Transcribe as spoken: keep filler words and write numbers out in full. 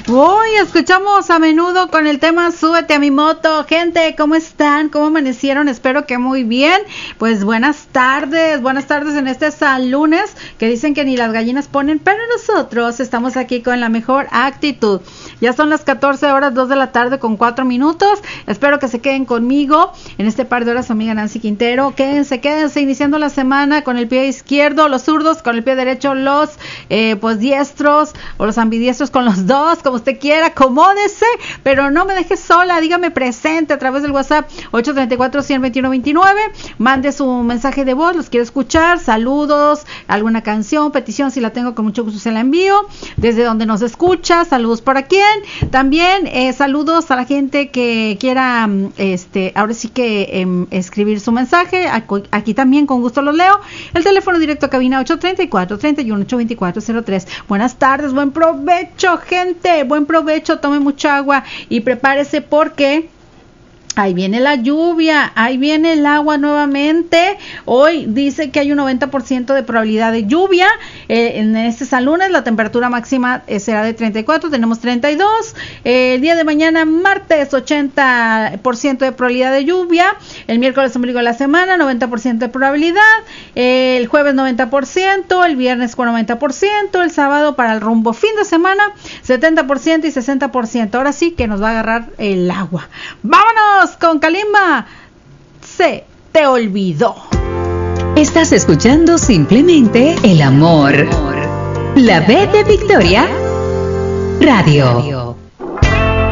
Hoy escuchamos a menudo con el tema Súbete a mi moto. Gente, ¿cómo están? ¿Cómo amanecieron? Espero que muy bien. Pues buenas tardes, buenas tardes en este San Lunes, que dicen que ni las gallinas ponen, pero nosotros estamos aquí con la mejor actitud. Ya son las catorce horas, dos de la tarde con cuatro minutos. Espero que se queden conmigo en este par de horas, amiga Nancy Quintero. Quédense, quédense iniciando la semana con el pie izquierdo, los zurdos con el pie derecho, los eh, pues diestros o los ambidiestros con los dos, como usted quiera, acomódese, pero no me deje sola, dígame presente a través del WhatsApp ocho tres cuatro, uno cero dos uno dos nueve, mande su mensaje de voz, los quiero escuchar, saludos, alguna canción, petición, si la tengo con mucho gusto se la envío, desde donde nos escucha, saludos para quién, también eh, saludos a la gente que quiera, este, ahora sí que eh, escribir su mensaje, aquí, aquí también con gusto los leo, el teléfono directo a cabina ocho tres cuatro, tres uno, ocho dos cuatro cero tres. Buenas tardes, buen provecho, gente, buen provecho, tome mucha agua y prepárese porque ahí viene la lluvia, ahí viene el agua nuevamente. Hoy dice que hay un noventa por ciento de probabilidad de lluvia. Eh, en este San Lunes la temperatura máxima eh, será de treinta y cuatro, tenemos treinta y dos. Eh, el día de mañana, martes, ochenta por ciento de probabilidad de lluvia. El miércoles, ombligo de la semana, noventa por ciento de probabilidad. Eh, el jueves, noventa por ciento. El viernes, con noventa por ciento. El sábado, para el rumbo fin de semana, setenta por ciento y sesenta por ciento. Ahora sí que nos va a agarrar el agua. ¡Vámonos! Con Kalimba, se te olvidó. Estás escuchando simplemente el amor. La B de Victoria Radio.